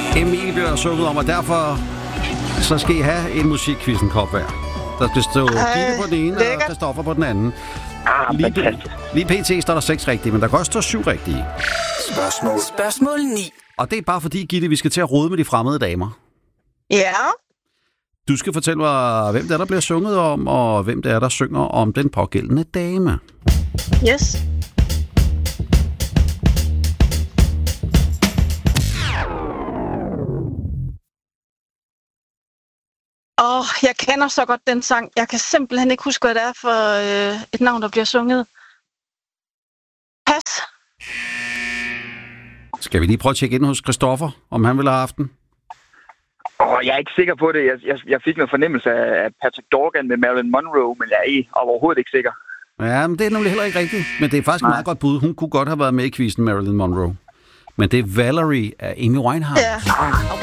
Emil bliver der sunget om, og derfor så skal I have en musikquizzen-kop hver. Der skal stå Gitte på den ene, og Christoffer på den anden. Lige pt. Står der 6 rigtige, men der kan også stå 7 rigtige. Spørgsmål 9. Og det er bare fordi, Gitte, vi skal til at rode med de fremmede damer. Ja. Du skal fortælle mig, hvem det er, der bliver sunget om, og hvem det er, der synger om den pågældende dame. Yes. Jeg kender så godt den sang. Jeg kan simpelthen ikke huske, hvad det er for et navn, der bliver sunget. Pas. Skal vi lige prøve at tjekke ind hos Christoffer, om han vil have haft den? Jeg er ikke sikker på det. Jeg fik noget fornemmelse af Patrick Dorgan med Marilyn Monroe, men jeg er overhovedet ikke sikker. Ja, men det er nemlig heller ikke rigtigt. Men det er faktisk et meget godt bud. Hun kunne godt have været med i quizzen Marilyn Monroe. Men det er Valerie af Amy Winehouse. Ja.